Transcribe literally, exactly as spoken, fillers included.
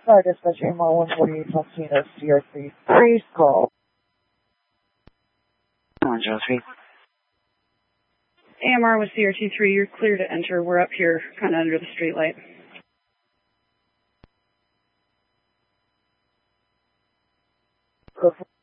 Star Dispatch A M R one forty-eight Tuscano C R C three call. one zero three. A M R with C R T three, you're clear to enter. We're up here, kind of under the street light. Go for